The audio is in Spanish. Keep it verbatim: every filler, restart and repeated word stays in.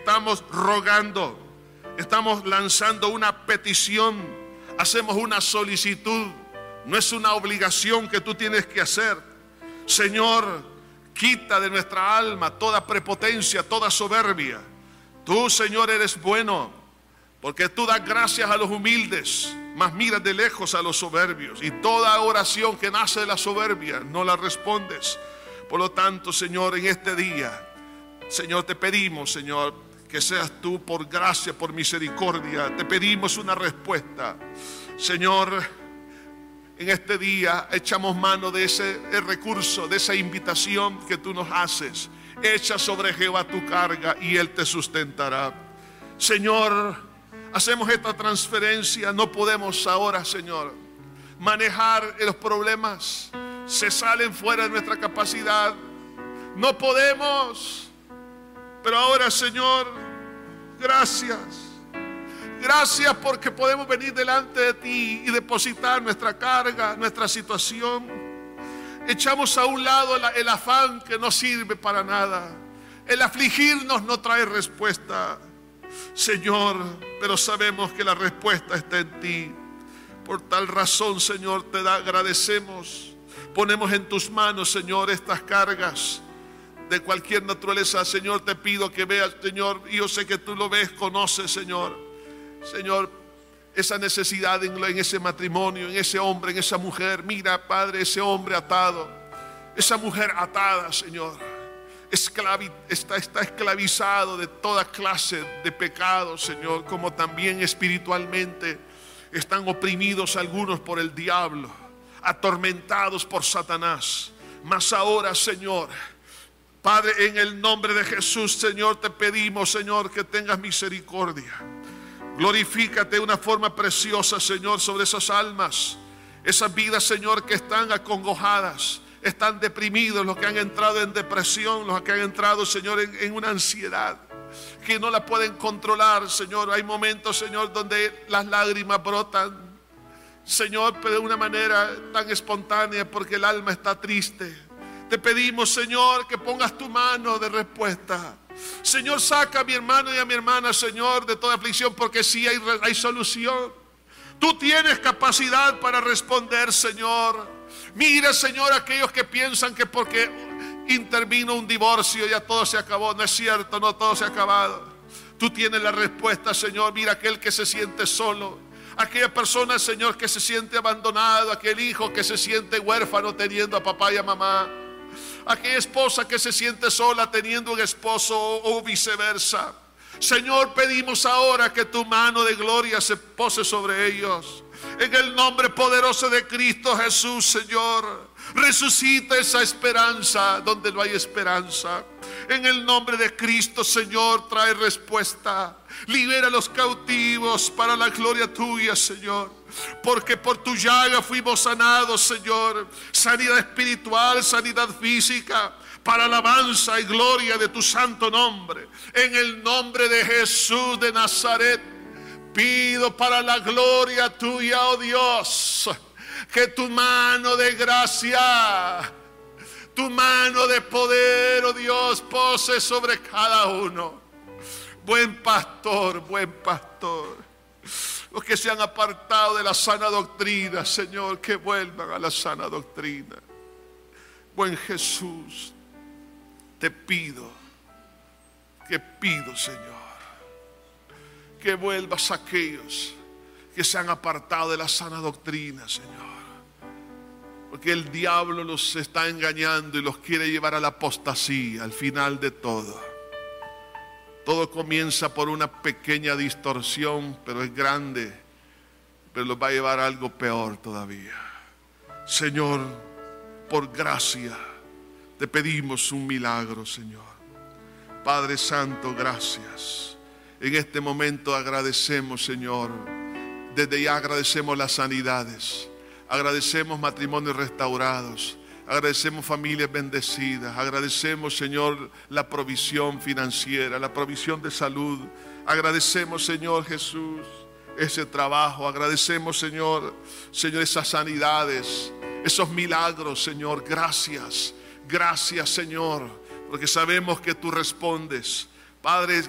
estamos rogando, estamos lanzando una petición, hacemos una solicitud. No es una obligación que tú tienes que hacer. Señor, quita de nuestra alma toda prepotencia, toda soberbia. Tú, Señor, eres bueno, porque tú das gracias a los humildes, mas miras de lejos a los soberbios. Y toda oración que nace de la soberbia no la respondes. Por lo tanto, Señor, en este día, Señor, te pedimos, Señor, que seas tú por gracia, por misericordia. Te pedimos una respuesta. Señor, en este día echamos mano de ese recurso, de esa invitación que tú nos haces. Echa sobre Jehová tu carga y Él te sustentará. Señor, hacemos esta transferencia. No podemos ahora, Señor, manejar los problemas. Se salen fuera de nuestra capacidad. No podemos. Pero ahora, Señor, gracias. Gracias porque podemos venir delante de ti y depositar nuestra carga, nuestra situación. Echamos a un lado el afán que no sirve para nada. El afligirnos no trae respuesta, Señor, pero sabemos que la respuesta está en ti. Por tal razón, Señor, te agradecemos. Ponemos en tus manos, Señor, estas cargas de cualquier naturaleza. Señor, te pido que veas, Señor, y yo sé que tú lo ves, conoces, Señor. Señor, esa necesidad en, en ese matrimonio, en ese hombre, en esa mujer. Mira, Padre, ese hombre atado, esa mujer atada, Señor, Esclavi, está, está esclavizado de toda clase de pecados, Señor, como también espiritualmente están oprimidos algunos por el diablo, atormentados por Satanás. Mas ahora, Señor, Padre, en el nombre de Jesús, Señor, te pedimos, Señor, que tengas misericordia. Glorifícate de una forma preciosa, Señor, sobre esas almas, esas vidas, Señor, que están acongojadas, están deprimidos, los que han entrado en depresión, los que han entrado, Señor, en, en una ansiedad que no la pueden controlar, Señor. Hay momentos, Señor, donde las lágrimas brotan, Señor, pero de una manera tan espontánea porque el alma está triste. Te pedimos, Señor, que pongas tu mano de respuesta. Señor, saca a mi hermano y a mi hermana, Señor, de toda aflicción, porque sí hay, hay solución. Tú tienes capacidad para responder, Señor. Mira, Señor, aquellos que piensan que porque intervino un divorcio ya todo se acabó. No es cierto, no todo se ha acabado. Tú tienes la respuesta, Señor. Mira aquel que se siente solo, aquella persona, Señor, que se siente abandonado, aquel hijo que se siente huérfano teniendo a papá y a mamá, aquella esposa que se siente sola teniendo un esposo o viceversa. Señor, pedimos ahora que tu mano de gloria se pose sobre ellos. En el nombre poderoso de Cristo Jesús, Señor, resucita esa esperanza donde no hay esperanza. En el nombre de Cristo, Señor, trae respuesta. Libera a los cautivos para la gloria tuya, Señor. Porque por tu llaga fuimos sanados, Señor. Sanidad espiritual, sanidad física, para alabanza y gloria de tu santo nombre. En el nombre de Jesús de Nazaret, pido para la gloria tuya, oh Dios, que tu mano de gracia, tu mano de poder, oh Dios, pose sobre cada uno. Buen pastor, buen pastor. Los que se han apartado de la sana doctrina, Señor, que vuelvan a la sana doctrina. Buen Jesús, te pido, que pido, Señor, que vuelvas a aquellos que se han apartado de la sana doctrina, Señor. Porque el diablo los está engañando y los quiere llevar a la apostasía al final de todo. Todo comienza por una pequeña distorsión, pero es grande, pero los va a llevar a algo peor todavía. Señor, por gracia, te pedimos un milagro, Señor. Padre Santo, gracias. En este momento agradecemos, Señor. Desde ya agradecemos las sanidades. Agradecemos matrimonios restaurados. Agradecemos familias bendecidas. Agradecemos, Señor, la provisión financiera, la provisión de salud. Agradecemos, Señor Jesús, ese trabajo. Agradecemos, Señor, Señor, esas sanidades, esos milagros, Señor. Gracias, gracias, Señor, porque sabemos que tú respondes. Padre,